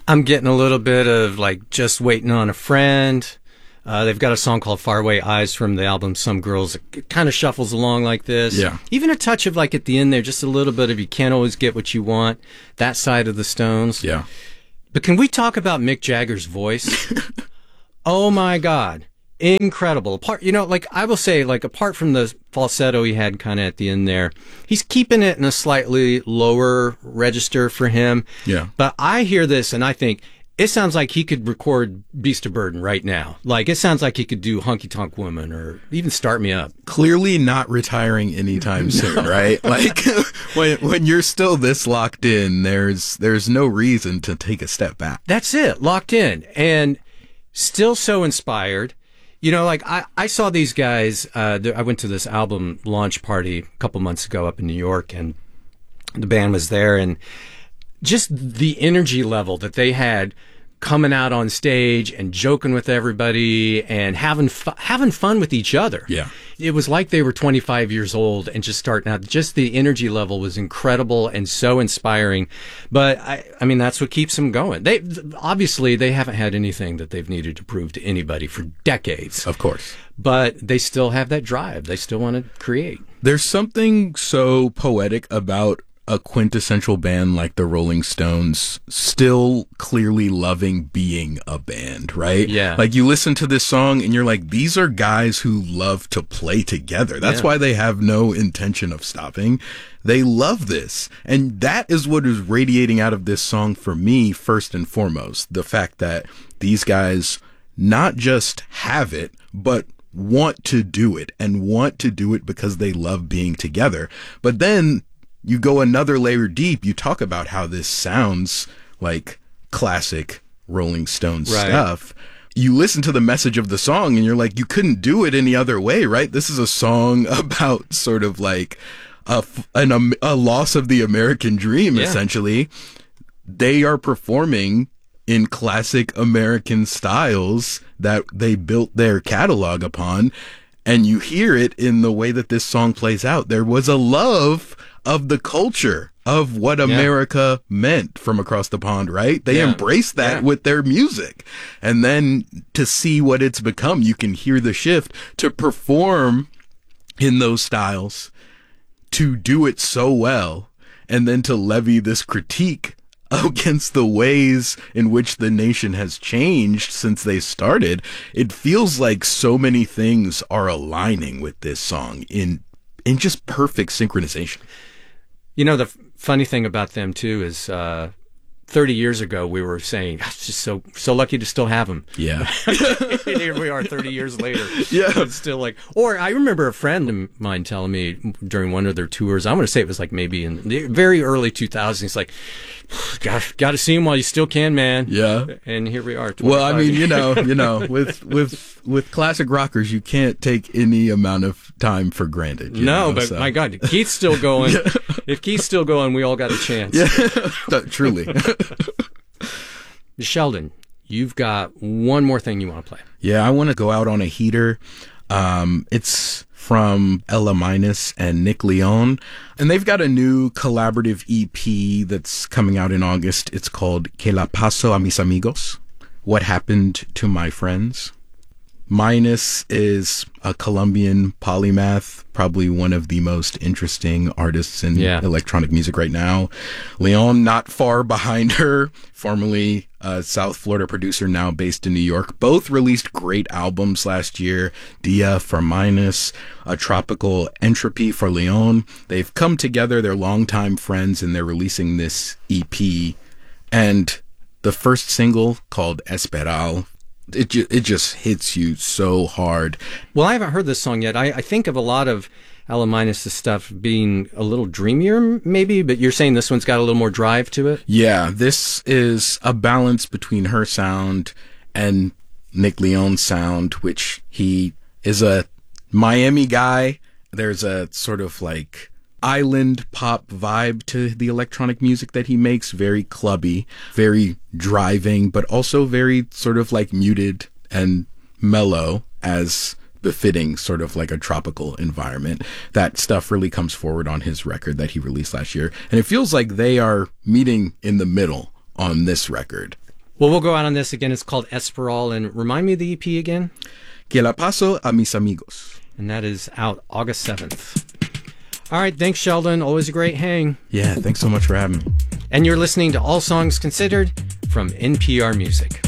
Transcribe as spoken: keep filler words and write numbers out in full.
I'm getting a little bit of like Just Waiting on a Friend. Uh, they've got a song called Faraway Eyes from the album Some Girls. It kind of shuffles along like this. Yeah. Even a touch of like at the end there, just a little bit of You Can't Always Get What You Want. That side of the Stones. Yeah. But can we talk about Mick Jagger's voice? Oh my God. Incredible. Apart, you know, like I will say, like apart from the falsetto he had kind of at the end there, he's keeping it in a slightly lower register for him. Yeah. But I hear this and I think, it sounds like he could record Beast of Burden right now. Like, it sounds like he could do Honky Tonk Woman or even Start Me Up. Clearly not retiring anytime soon, right? Like, when when you're still this locked in, there's there's no reason to take a step back. That's it, locked in. And still so inspired. You know, like, I, I saw these guys, uh, I went to this album launch party a couple months ago up in New York, and the band was there, and just the energy level that they had coming out on stage and joking with everybody and having fu- having fun with each other. Yeah. It was like they were twenty-five years old and just starting out. Just the energy level was incredible and so inspiring. But I, I mean, that's what keeps them going. They obviously they haven't had anything that they've needed to prove to anybody for decades. Of course. But they still have that drive. They still want to create. There's something so poetic about a quintessential band like the Rolling Stones still clearly loving being a band, right? Yeah. Like you listen to this song and you're like, these are guys who love to play together. That's Yeah. why they have no intention of stopping. They love this. And that is what is radiating out of this song for me, first and foremost. The fact that these guys not just have it, but want to do it and want to do it because they love being together. But then you go another layer deep. You talk about how this sounds like classic Rolling Stones Right. stuff. You listen to the message of the song and you're like, you couldn't do it any other way, right? This is a song about sort of like a, an, um, a loss of the American dream, Yeah. essentially. They are performing in classic American styles that they built their catalog upon. And you hear it in the way that this song plays out. There was a love of the culture of what America meant from across the pond, right? They Yeah. embraced that Yeah. with their music. And then to see what it's become, you can hear the shift to perform in those styles, to do it so well, and then to levy this critique against the ways in which the nation has changed since they started. It feels like so many things are aligning with this song in in just perfect synchronization. You know, the f- funny thing about them, too, is uh, thirty years ago we were saying, "It's just so so lucky to still have them." Yeah. Here we are thirty years later. Yeah. It's still like, or I remember a friend of mine telling me during one of their tours, I'm going to say it was like maybe in the very early two thousands, he's like, got, got to see them while you still can, man. Yeah. And here we are. Well, I twenty-five mean, you know, you know, with with with classic rockers, you can't take any amount of time for granted. you No, know, but so. my God, Keith's still going. If Keith's still going, we all got a chance. Yeah, truly. Sheldon, you've got one more thing you want to play. Yeah, I want to go out on a heater. Um, it's from Ella Minus and Nick Leon, and they've got a new collaborative E P that's coming out in August. It's called Que la paso a mis amigos? What Happened to My Friends? Minus is a Colombian polymath, probably one of the most interesting artists in Yeah. electronic music right now. Leon, not far behind her, formerly a South Florida producer, now based in New York. Both released great albums last year. Dia for Minus, A Tropical Entropy for Leon. They've come together, they're longtime friends, and they're releasing this E P. And the first single, called Esperal, It ju- it just hits you so hard. Well, I haven't heard this song yet. I, I think of a lot of Ella Minus' stuff being a little dreamier, maybe, but you're saying this one's got a little more drive to it? Yeah, this is a balance between her sound and Nick Leon's sound, which he is a Miami guy. There's a sort of like island pop vibe to the electronic music that he makes, very clubby, very driving, but also very sort of like muted and mellow, as befitting sort of like a tropical environment. That stuff really comes forward on his record that he released last year, and it feels like they are meeting in the middle on this record. Well, we'll go out on this again. It's called Esperal, and remind me of the E P again. Que la paso a mis amigos. And that is out August seventh. All right, thanks, Sheldon. Always a great hang. Yeah, thanks so much for having me. And you're listening to All Songs Considered from N P R Music.